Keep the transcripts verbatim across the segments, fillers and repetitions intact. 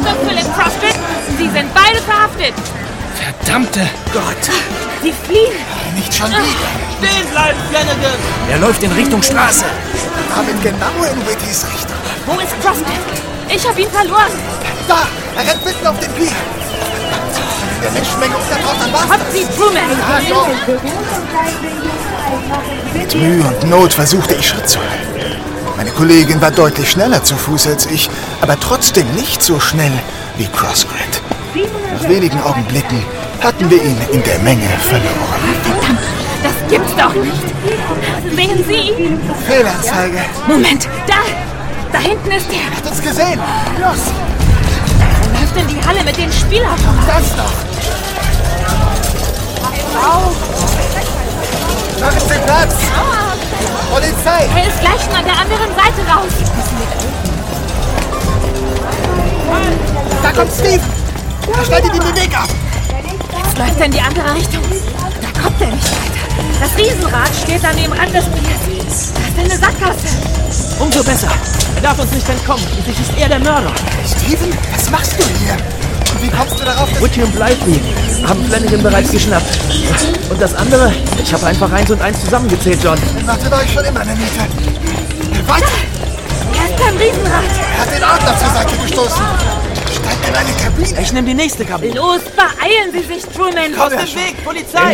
und Philip Crossfit. Sie sind beide verhaftet. Verdammte Gott! Sie fliehen. Nicht schon wieder. Stehen bleiben, Flanagan! Er läuft in Richtung Straße. Damit genau in Whittys Richtung. Wo ist Crossfit? Ich habe ihn verloren. Da! Er rennt mitten auf den Pier. Wenn der Menschenmenge untertaucht, dann war's Habt das. Sie Truman? Ja, doch. Mit Mühe und Not versuchte ich Schritt zu halten. Meine Kollegin war deutlich schneller zu Fuß als ich, aber trotzdem nicht so schnell wie Crossgrid. Nach wenigen Augenblicken hatten wir ihn in der Menge verloren. Verdammt, das gibt's doch nicht. Sehen Sie? Fehlanzeige. Moment, da! Da hinten ist er. Hat uns gesehen. Los, Er läuft in die Halle mit den Spielautomaten. das noch. Mach uns den Platz. Polizei. Er ist gleich schon an der anderen Seite raus. Da kommt Steve. Er schneidet ihm den Weg ab. Jetzt läuft er in die andere Richtung. Da kommt er nicht weiter. Das Riesenrad steht an dem Rand des Piers. Da ist eine Sackgasse. Umso besser. Er darf uns nicht entkommen. Schließlich ist er der Mörder. Steven, was machst du hier? Und wie kommst du darauf, dass... Whitty und Blythe haben Flanagan bereits geschnappt. Und das andere? Ich habe einfach eins und eins zusammengezählt, John. Dann machte euch schon immer eine Miete. Weiter! Er ist beim Riesenrad. Er hat den Adler zur Seite gestoßen. Steigt in eine Kabine. Ich nehme die nächste Kabine. Los, beeilen Sie sich, Truman. Komm Aus her dem schon. Weg, Polizei!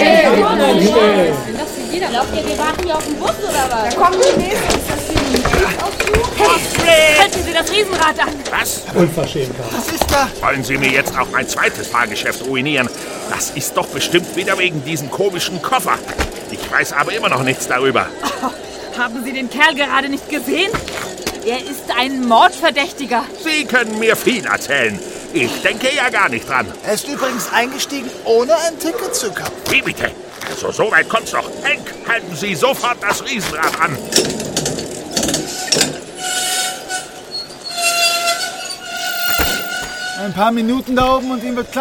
Glaubt ihr, wir warten hier auf den Bus oder was? Da kommt die nächste. Ist das hier ein Hey, halten Sie das Riesenrad an. Was? Was ist da? Wollen Sie mir jetzt auch mein zweites Fahrgeschäft ruinieren? Das ist doch bestimmt wieder wegen diesem komischen Koffer. Ich weiß aber immer noch nichts darüber. Oh, haben Sie den Kerl gerade nicht gesehen? Er ist ein Mordverdächtiger. Sie können mir viel erzählen. Ich denke ja gar nicht dran. Er ist übrigens eingestiegen, ohne ein Ticket zu kaufen. Wie bitte? Also so weit kommt's doch. Hank, halten Sie sofort das Riesenrad an. Ein paar Minuten da oben und ihm wird klar.